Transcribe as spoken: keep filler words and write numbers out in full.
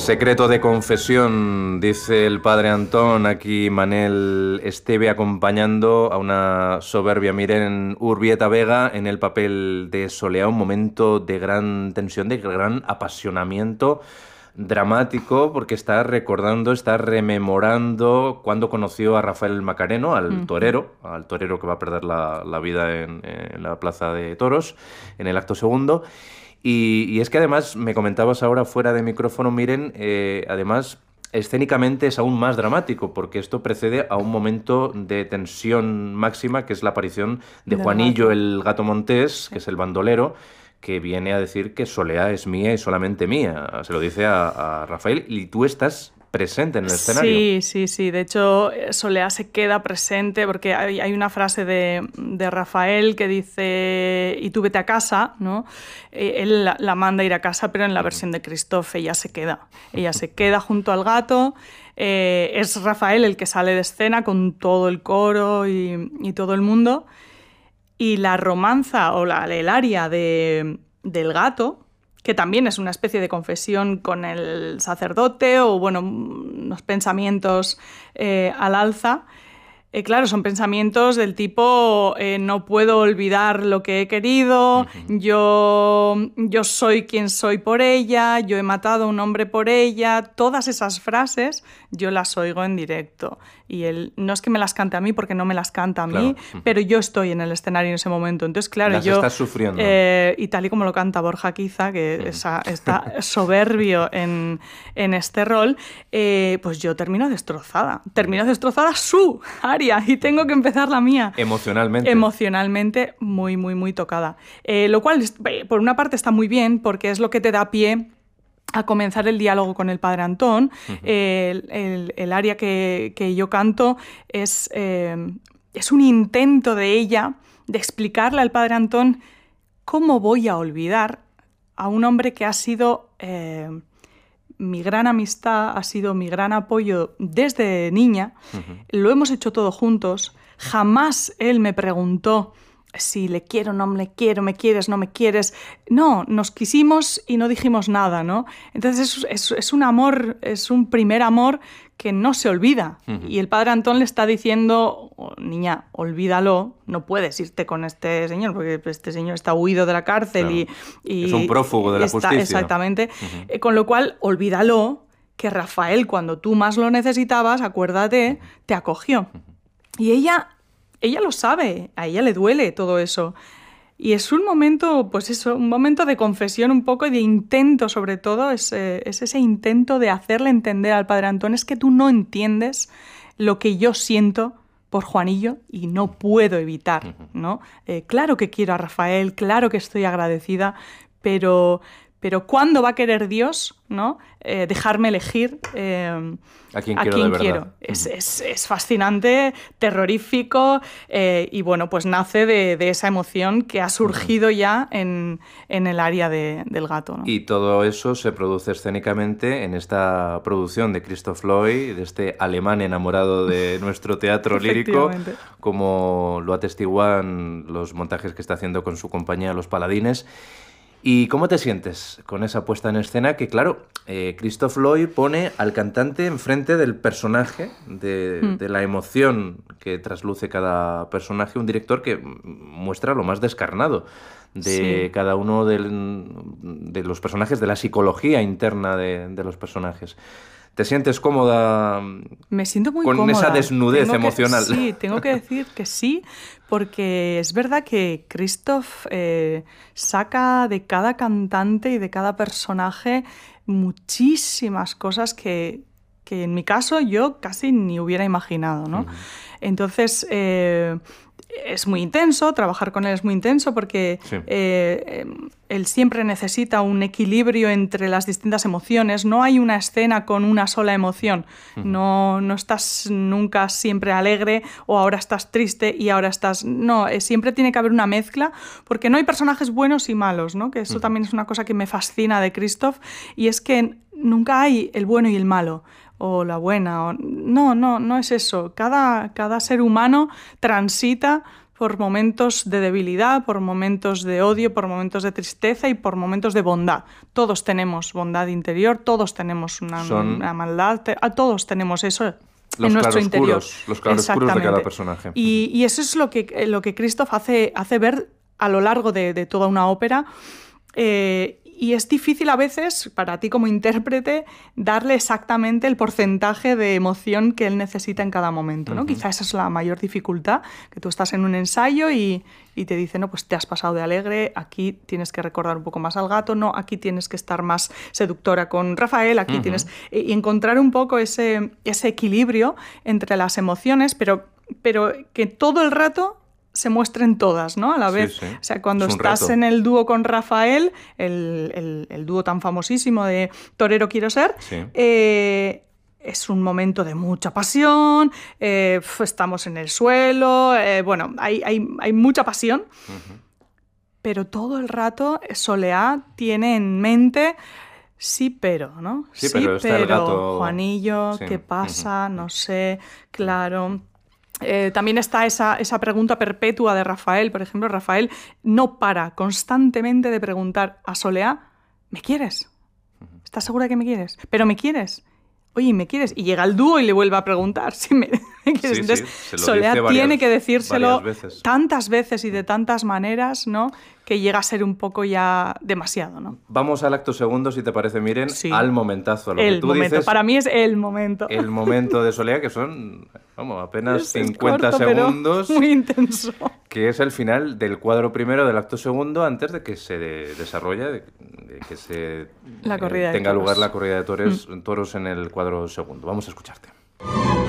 Secreto de confesión, dice el padre Antón, aquí Manel Esteve acompañando a una soberbia Miren Urbieta Vega en el papel de Soleá, un momento de gran tensión, de gran apasionamiento dramático, porque está recordando, está rememorando cuando conoció a Rafael Macareno, al uh-huh. torero, al torero que va a perder la, la vida en, en la Plaza de Toros, en el acto segundo. Y, y es que además, me comentabas ahora fuera de micrófono, Miren, eh, además escénicamente es aún más dramático, porque esto precede a un momento de tensión máxima, que es la aparición de, de Juanillo, gato. el gato montés, sí. que es el bandolero, que viene a decir que Soleá es mía y solamente mía. Se lo dice a, a Rafael, y tú estás presente en el escenario. Sí, sí, sí. De hecho, Soleá se queda presente porque hay, hay una frase de, de Rafael que dice y tú vete a casa, ¿no? Eh, él la, la manda a ir a casa, pero en la versión de Christophe ella se queda. Ella se queda junto al gato. Eh, es Rafael el que sale de escena con todo el coro y, y todo el mundo. Y la romanza o la, el aria de, del gato, que también es una especie de confesión con el sacerdote o, bueno, unos pensamientos eh, al alza. Eh, claro, son pensamientos del tipo eh, no puedo olvidar lo que he querido, uh-huh. yo, yo soy quien soy por ella, yo he matado a un hombre por ella. Todas esas frases yo las oigo en directo. Y él, no es que me las cante a mí, porque no me las canta a mí, claro. pero yo estoy en el escenario en ese momento. Entonces, claro, las yo... estás sufriendo. Eh, y tal y como lo canta Borja Quiza, que uh-huh. esa, está soberbio en, en este rol, eh, pues yo termino destrozada. Termino destrozada su aria y tengo que empezar la mía. Emocionalmente. Emocionalmente muy, muy, muy tocada. Eh, lo cual, por una parte, está muy bien, porque es lo que te da pie a comenzar el diálogo con el padre Antón. Uh-huh. Eh, el, el, el aria que, que yo canto es, eh, es un intento de ella de explicarle al padre Antón cómo voy a olvidar a un hombre que ha sido eh, mi gran amistad, ha sido mi gran apoyo desde niña. Uh-huh. Lo hemos hecho todo juntos. Jamás él me preguntó si le quiero, no le quiero, me quieres, no me quieres. No, nos quisimos y no dijimos nada, ¿no? Entonces es, es, es un amor, es un primer amor que no se olvida. Uh-huh. Y el padre Antón le está diciendo, oh, niña, olvídalo, no puedes irte con este señor, porque este señor está huido de la cárcel. Claro. y, y es un prófugo de la está, justicia. Exactamente. Uh-huh. Eh, con lo cual, olvídalo, que Rafael, cuando tú más lo necesitabas, acuérdate, uh-huh. te acogió. Uh-huh. Y ella... Ella lo sabe, a ella le duele todo eso. Y es un momento, pues eso, un momento de confesión un poco y de intento, sobre todo, es, eh, es ese intento de hacerle entender al padre Antón, es que tú no entiendes lo que yo siento por Juanillo y no puedo evitar, ¿no? Eh, claro que quiero a Rafael, claro que estoy agradecida, pero... Pero ¿cuándo va a querer Dios, ¿no? eh, dejarme elegir eh, a quién a quiero? Quién de quiero. verdad. Es, es, es fascinante, terrorífico eh, y bueno, pues nace de, de esa emoción que ha surgido ya en, en el área de, del gato, ¿no? Y todo eso se produce escénicamente en esta producción de Christoph Loy, de este alemán enamorado de nuestro teatro lírico, como lo atestiguan los montajes que está haciendo con su compañía Los Paladines. ¿Y cómo te sientes con esa puesta en escena? Que claro, eh, Christoph Loy pone al cantante enfrente del personaje, de, mm. de la emoción que trasluce cada personaje, un director que muestra lo más descarnado de sí. cada uno del, de los personajes, de la psicología interna de, de los personajes. ¿Te sientes cómoda? Me siento muy con cómoda. esa desnudez tengo emocional? Que, sí, tengo que decir que sí, porque es verdad que Christoph eh, saca de cada cantante y de cada personaje muchísimas cosas que, que en mi caso yo casi ni hubiera imaginado, ¿no? Uh-huh. Entonces... Eh, es muy intenso, trabajar con él es muy intenso porque sí. eh, él siempre necesita un equilibrio entre las distintas emociones. No hay una escena con una sola emoción. Uh-huh. No, no estás nunca siempre alegre o ahora estás triste y ahora estás... No, eh, siempre tiene que haber una mezcla porque no hay personajes buenos y malos, ¿no? Que eso uh-huh. también es una cosa que me fascina de Christoph y es que nunca hay el bueno y el malo. O la buena, o... no, no, no es eso. Cada, cada ser humano transita por momentos de debilidad, por momentos de odio, por momentos de tristeza y por momentos de bondad. Todos tenemos bondad interior, todos tenemos una, Son... una maldad, te, a todos tenemos eso los en nuestro interior. Los claroscuros de cada personaje. Y, y eso es lo que, lo que Christoph hace, hace ver a lo largo de, de toda una ópera. Eh, y es difícil a veces, para ti como intérprete, darle exactamente el porcentaje de emoción que él necesita en cada momento, ¿no? Uh-huh. Quizá esa es la mayor dificultad, que tú estás en un ensayo y, y te dicen, no, pues te has pasado de alegre, aquí tienes que recordar un poco más al gato, no, aquí tienes que estar más seductora con Rafael, aquí uh-huh. tienes... Y encontrar un poco ese, ese equilibrio entre las emociones, pero, pero que todo el rato se muestren todas, ¿no? A la vez. Sí, sí. O sea, cuando estás reto. en el dúo con Rafael, el, el, el dúo tan famosísimo de Torero quiero ser, sí. eh, es un momento de mucha pasión, eh, estamos en el suelo, eh, bueno, hay, hay, hay mucha pasión, uh-huh. pero todo el rato Soleá tiene en mente... Sí, pero, ¿no? Sí, pero, sí, está pero el gato... Juanillo, sí. ¿qué pasa? Uh-huh. No sé, claro... Eh, también está esa, esa pregunta perpetua de Rafael, por ejemplo. Rafael no para constantemente de preguntar a Soleá, ¿me quieres? ¿Estás segura que me quieres? ¿Pero me quieres? Oye, ¿me quieres? Y llega el dúo y le vuelve a preguntar si me, me quieres. Sí, Entonces, sí, Soleá varias, tiene que decírselo veces. tantas veces y de tantas maneras, ¿no?, que llega a ser un poco ya demasiado, ¿no? Vamos al acto segundo, si te parece, Miren, sí. al momentazo. A lo el que tú momento, dices, para mí es el momento. El momento de Soleá, que son, vamos, apenas es cincuenta corto, segundos. Muy intenso. Que es el final del cuadro primero del acto segundo, antes de que se de, desarrolle, de, de que se la corrida eh, tenga de lugar la corrida de toros, mm. toros en el cuadro segundo. Vamos a escucharte.